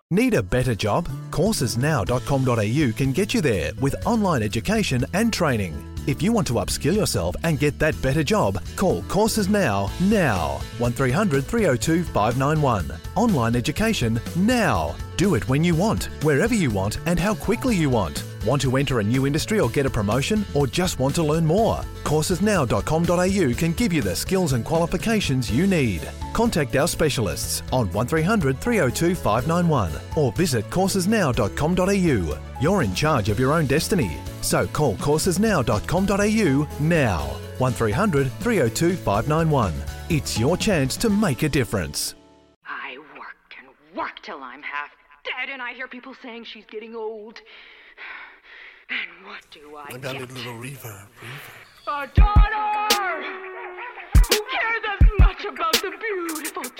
Need a better job? Coursesnow.com.au can get you there with online education and training. If you want to upskill yourself and get that better job, call Courses Now. 1300 302 591. Online education now. Do it when you want, wherever you want, and how quickly you want. Want to enter a new industry or get a promotion, or just want to learn more? Coursesnow.com.au can give you the skills and qualifications you need. Contact our specialists on 1300 302 591 or visit coursesnow.com.au. You're in charge of your own destiny. So call coursesnow.com.au now. 1300 302 591. It's your chance to make a difference. I work till I'm half dead, and I hear people saying she's getting old. And what do I got get? a little reverb. A daughter! Who cares as much about the beautiful